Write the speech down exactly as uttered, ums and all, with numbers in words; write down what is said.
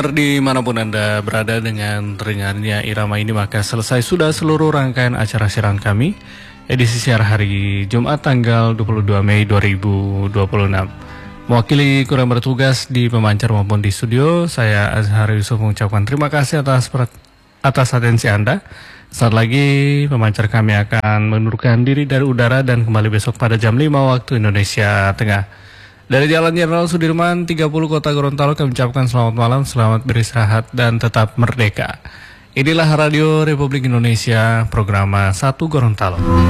Dimanapun Anda berada dengan teringatnya irama ini, maka selesai sudah seluruh rangkaian acara siaran kami edisi siar hari Jumat tanggal dua puluh dua Mei dua ribu dua puluh enam. Mewakili kurang bertugas di pemancar maupun di studio, saya Azhar Yusuf mengucapkan terima kasih atas atas atensi Anda. Saat lagi pemancar kami akan mengundurkan diri dari udara dan kembali besok pada jam lima waktu Indonesia Tengah. Dari Jalan Jenderal Sudirman tiga puluh Kota Gorontalo kami ucapkan selamat malam, selamat beristirahat dan tetap merdeka. Inilah Radio Republik Indonesia, program satu Gorontalo.